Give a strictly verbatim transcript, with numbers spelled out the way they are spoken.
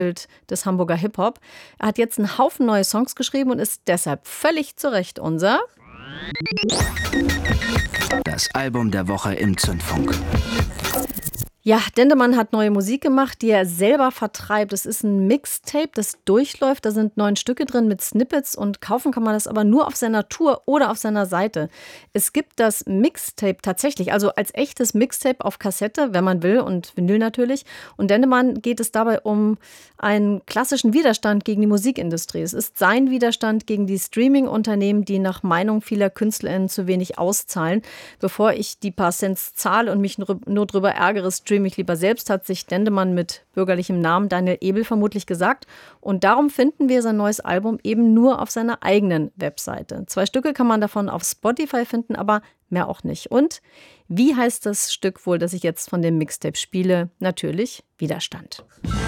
des Hamburger Hip-Hop. Er hat jetzt einen Haufen neue Songs geschrieben und ist deshalb völlig zu Recht unser Das Album der Woche im Zündfunk. Ja, Dendemann hat neue Musik gemacht, die er selber vertreibt. Es ist ein Mixtape, das durchläuft. Da sind neun Stücke drin mit Snippets und kaufen kann man das aber nur auf seiner Tour oder auf seiner Seite. Es gibt das Mixtape tatsächlich, also als echtes Mixtape auf Kassette, wenn man will, und Vinyl natürlich. Und Dendemann geht es dabei um einen klassischen Widerstand gegen die Musikindustrie. Es ist sein Widerstand gegen die Streaming-Unternehmen, die nach Meinung vieler KünstlerInnen zu wenig auszahlen. Bevor ich die paar Cents zahle und mich nur drüber ärgere, streame ich lieber selbst, hat sich Dendemann mit bürgerlichem Namen Daniel Ebel vermutlich gesagt. Und darum finden wir sein neues Album eben nur auf seiner eigenen Webseite. Zwei Stücke kann man davon auf Spotify finden, aber mehr auch nicht. Und wie heißt das Stück wohl, das ich jetzt von dem Mixtape spiele? Natürlich Widerstand.